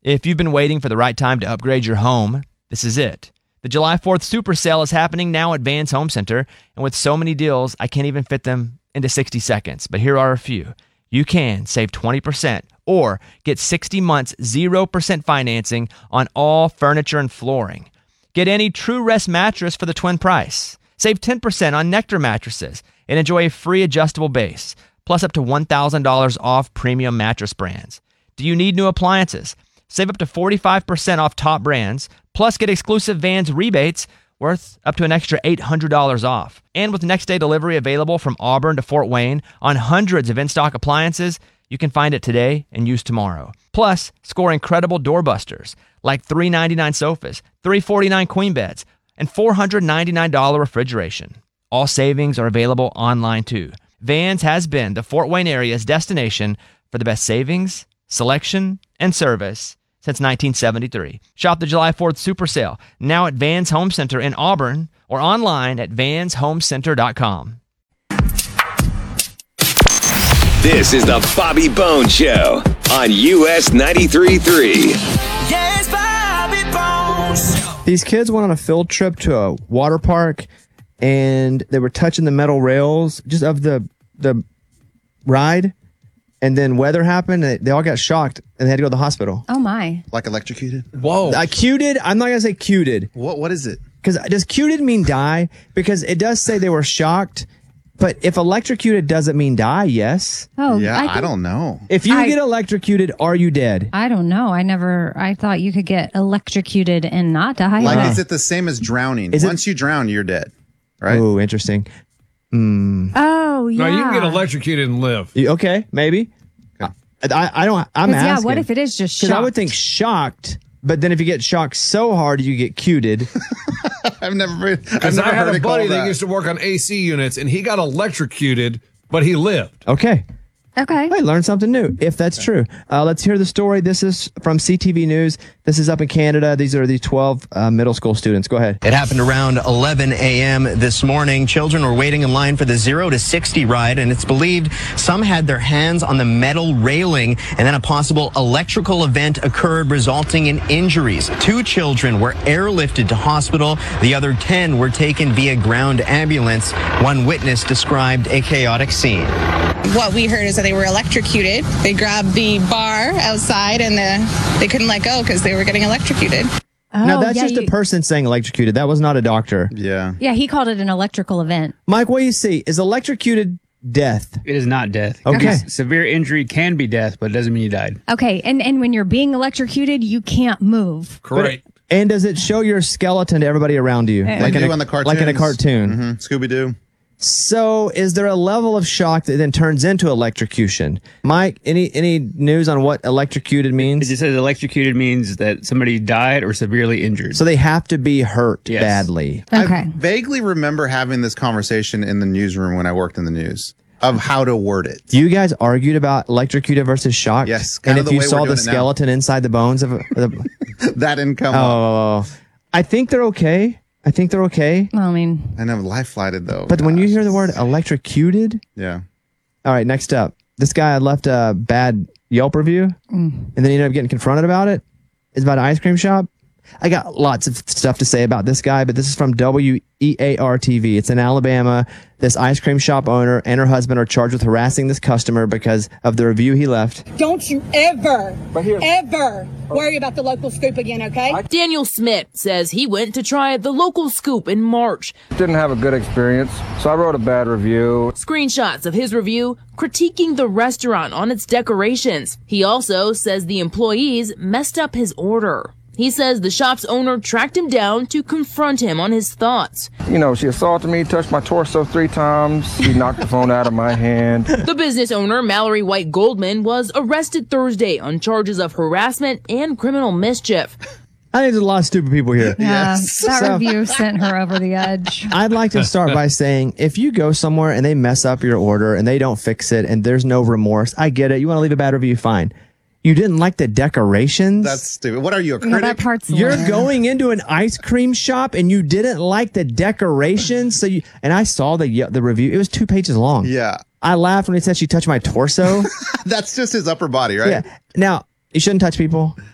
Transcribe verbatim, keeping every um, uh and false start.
If you've been waiting for the right time to upgrade your home, this is it. The July fourth Super Sale is happening now at Vans Home Center, and with so many deals, I can't even fit them into sixty seconds, but here are a few. You can save twenty percent or get sixty months zero percent financing on all furniture and flooring. Get any True Rest mattress for the twin price. Save ten percent on Nectar mattresses and enjoy a free adjustable base, plus up to one thousand dollars off premium mattress brands. Do you need new appliances? Save up to forty-five percent off top brands, plus get exclusive Vans rebates worth up to an extra eight hundred dollars off. And with next day delivery available from Auburn to Fort Wayne on hundreds of in-stock appliances, you can find it today and use tomorrow. Plus, score incredible doorbusters like three ninety-nine sofas, three forty-nine queen beds, and four hundred ninety-nine dollars refrigeration. All savings are available online too. Vans has been the Fort Wayne area's destination for the best savings, selection, and service since nineteen seventy-three. Shop the July fourth Super Sale now at Vans Home Center in Auburn or online at vans home center dot com. This is the Bobby Bones Show on U S ninety-three point three. Yes, Bobby Bones. These kids went on a field trip to a water park, and they were touching the metal rails just of the the ride. And then weather happened, and they all got shocked, and they had to go to the hospital. Oh, my. Like electrocuted? Whoa. Uh, cuted? I'm not going to say cuted. What? What is it? Because does cuted mean die? Because it does say they were shocked, but if electrocuted doesn't mean die, yes. Oh, yeah, I, I, think, don't know. If you I- get electrocuted, are you dead? I don't know. I never, I thought you could get electrocuted and not die. Like, Uh-huh. is it the same as drowning? Is it- Once you drown, you're dead, right? Oh, interesting. Mm. Oh, yeah. No, you can get electrocuted and live. You- Okay, maybe. I, I don't, I'm 'Cause, asking. yeah, what if it is just Because I would shocked? think shocked, but then if you get shocked so hard, you get cuted. I've never, I've Because never I had heard a it buddy called that that. used to work on A C units, and he got electrocuted, but he lived. Okay. Okay. I learned something new, if that's true. Uh, let's hear the story. This is from C T V News. This is up in Canada. These are the twelve uh, middle school students. Go ahead. It happened around eleven a.m. this morning. Children were waiting in line for the zero to sixty ride, and it's believed some had their hands on the metal railing, and then a possible electrical event occurred, resulting in injuries. Two children were airlifted to hospital. The other ten were taken via ground ambulance. One witness described a chaotic scene. What we heard is that they were electrocuted. They grabbed the bar outside and the, they couldn't let go because they were getting electrocuted. Oh, now, that's yeah, just you- a person saying electrocuted. That was not a doctor. Yeah. Yeah, he called it an electrical event. Mike, what do you see? Is electrocuted death? It is not death. Okay. Because severe injury can be death, but it doesn't mean you died. Okay, and, and when you're being electrocuted, you can't move. Correct. And does it show your skeleton to everybody around you? They Like, do in a, on the like in a cartoons. cartoon. Mm-hmm. Scooby-Doo. So is there a level of shock that then turns into electrocution? Mike, any any news on what electrocuted It means? just says electrocuted means that somebody died or severely injured. So they have to be hurt Yes. badly. Okay. I vaguely remember having this conversation in the newsroom when I worked in the news of how to word it. You guys argued about electrocuted versus shocked? Yes, And kinda if the you way we're saw doing the it now. skeleton inside the bones of a, the, That didn't come up. oh, I think they're okay. I think they're okay. Well, I mean, I know, life flighted though. But when you Gosh. hear the word electrocuted, Yeah. all right, next up. This guy left a bad Yelp review and then he ended up getting confronted about it. It's about an ice cream shop. I got lots of stuff to say about this guy, but this is from W E A R T V. It's in Alabama. This ice cream shop owner and her husband are charged with harassing this customer because of the review he left. Don't you ever, ever worry about the local scoop again, okay? Daniel Smith says he went to try the local scoop in March. Didn't have a good experience, so I wrote a bad review. Screenshots of his review critiquing the restaurant on its decorations. He also says the employees messed up his order. He says the shop's owner tracked him down to confront him on his thoughts. You know, she assaulted me, touched my torso three times. She knocked the phone out of my hand. The business owner, Mallory White Goldman, was arrested Thursday on charges of harassment and criminal mischief. I think there's a lot of stupid people here. yeah, Yes. that So- review sent her over the edge. I'd like to start by saying if you go somewhere and they mess up your order and they don't fix it and there's no remorse, I get it. You want to leave a bad review, fine. You didn't like the decorations? That's stupid. What are you, a No, critic? that part's You're lame. going into an ice cream shop and you didn't like the decorations. So you and I saw the the review. It was two pages long. Yeah. I laughed when he said she touched my torso. That's just his upper body, right? Yeah. Now, you shouldn't touch people.